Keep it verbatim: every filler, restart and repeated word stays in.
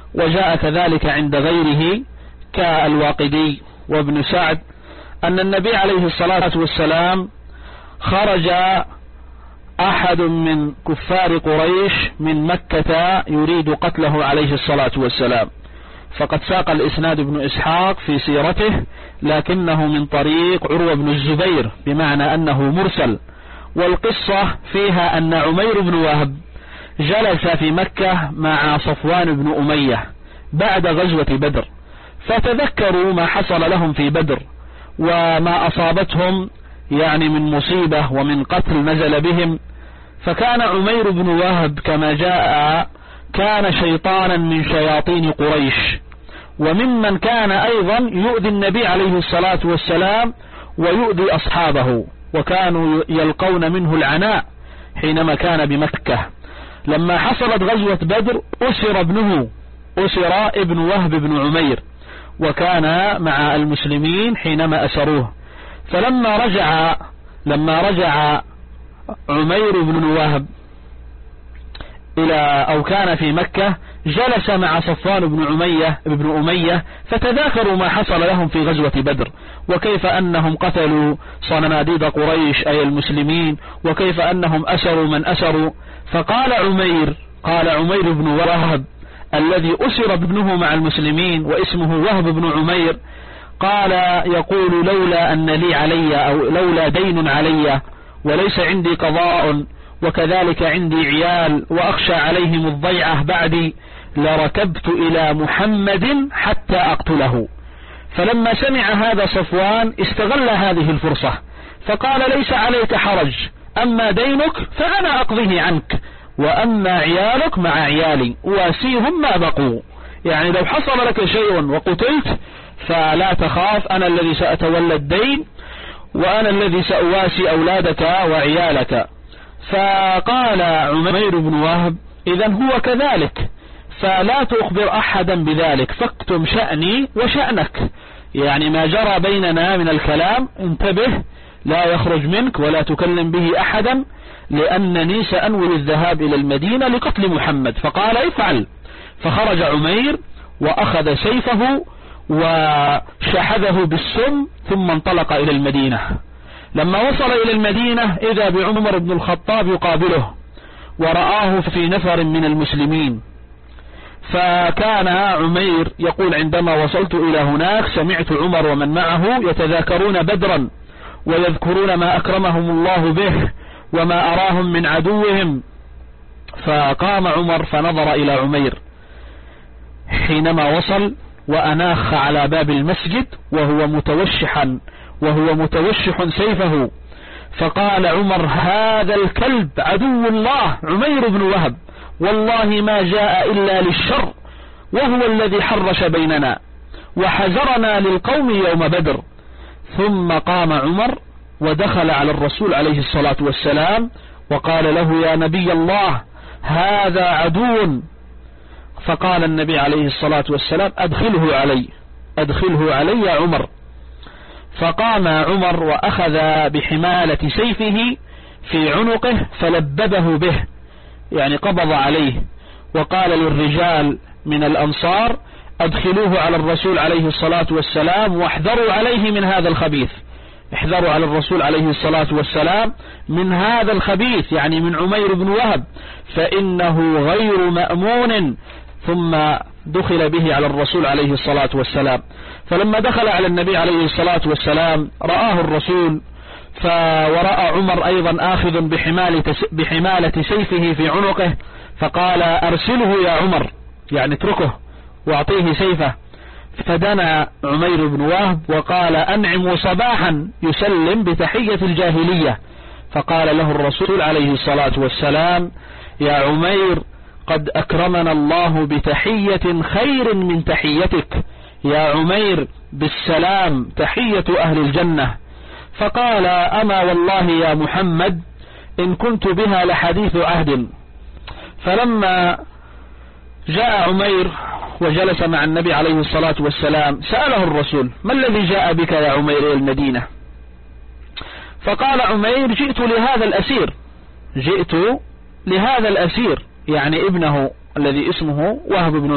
وجاء كذلك عند غيره كالواقدي وابن سعد أن النبي عليه الصلاة والسلام خرج أحد من كفار قريش من مكة يريد قتله عليه الصلاة والسلام، فقد ساق الإسناد ابن إسحاق في سيرته لكنه من طريق عروة بن الزبير بمعنى أنه مرسل. والقصة فيها أن عمير بن وهب جلس في مكة مع صفوان بن أمية بعد غزوة بدر، فتذكروا ما حصل لهم في بدر وما أصابتهم يعني من مصيبة ومن قتل نزل بهم. فكان عمير بن وهب كما جاء كان شيطانا من شياطين قريش، وممن كان أيضا يؤذي النبي عليه الصلاة والسلام ويؤذي أصحابه، وكانوا يلقون منه العناء حينما كان بمكة. لما حصلت غزوة بدر أسر ابنه، أسر ابن وهب بن عمير، وكان مع المسلمين حينما أسروه. فلما رجع لما رجع عمير بن وهب إلى أو كان في مكة جلس مع صفوان بن أمية بن أمية فتذاكروا ما حصل لهم في غزوة بدر، وكيف أنهم قتلوا صناديد قريش أي المسلمين، وكيف أنهم أسروا من أسروا. فقال عمير قال عمير بن وهب الذي أسر ابنه مع المسلمين واسمه وهب بن عمير، قال يقول لولا أن لي علي أو لولا دين علي وليس عندي قضاء وكذلك عندي عيال وأخشى عليهم الضيعة بعدي لركبت إلى محمد حتى أقتله. فلما سمع هذا صفوان استغل هذه الفرصة فقال ليس عليك حرج، أما دينك فأنا أقضيه عنك، وأما عيالك مع عيالي واسيهم ما بقوا، يعني لو حصل لك شيء وقتلت فلا تخاف، أنا الذي سأتولى الدين وأنا الذي سأواسي أولادك وعيالك. فقال عمير بن وهب إذن هو كذلك، فلا تخبر أحدا بذلك، فاكتم شأني وشأنك، يعني ما جرى بيننا من الكلام انتبه لا يخرج منك ولا تكلم به أحدا، لأنني سأنوي الذهاب إلى المدينة لقتل محمد. فقال افعل. فخرج عمير وأخذ سيفه وشحذه بالسم ثم انطلق إلى المدينة. لما وصل إلى المدينة إذا بعمر بن الخطاب يقابله ورآه في نفر من المسلمين. فكان عمير يقول عندما وصلت إلى هناك سمعت عمر ومن معه يتذاكرون بدرا ويذكرون ما أكرمهم الله به وما أراهم من عدوهم. فقام عمر فنظر إلى عمير حينما وصل وأناخ على باب المسجد وهو متوشحا وهو متوشح سيفه، فقال عمر هذا الكلب عدو الله عمير بن وهب والله ما جاء إلا للشر، وهو الذي حرش بيننا وحزرنا للقوم يوم بدر. ثم قام عمر ودخل على الرسول عليه الصلاة والسلام وقال له يا نبي الله هذا عدو. فقال النبي عليه الصلاة والسلام أدخله علي أدخله علي يا عمر. فقام عمر وأخذ بحمالة سيفه في عنقه فلببه به، يعني قبض عليه، وقال للرجال من الأنصار أدخلوه على الرسول عليه الصلاة والسلام واحذروا عليه من هذا الخبيث، احذروا على الرسول عليه الصلاة والسلام من هذا الخبيث، يعني من عمير بن وهب، فإنه غير مأمون. ثم دخل به على الرسول عليه الصلاة والسلام. فلما دخل على النبي عليه الصلاة والسلام رآه الرسول ورأى عمر أيضا آخذ بحمالة سيفه في عنقه، فقال أرسله يا عمر، يعني اتركه واعطيه سيفه. فدنا عمير بن وهب وقال أنعم صباحا يسلم بتحية الجاهلية. فقال له الرسول عليه الصلاة والسلام يا عمير قد أكرمنا الله بتحية خير من تحيتك، يا عمير بالسلام تحية أهل الجنة. فقال أما والله يا محمد إن كنت بها لحديث عهد. فلما جاء عمير وجلس مع النبي عليه الصلاة والسلام سأله الرسول ما الذي جاء بك يا عمير إلى المدينة؟ فقال عمير جئت لهذا الأسير جئت لهذا الأسير يعني ابنه الذي اسمه وهب بن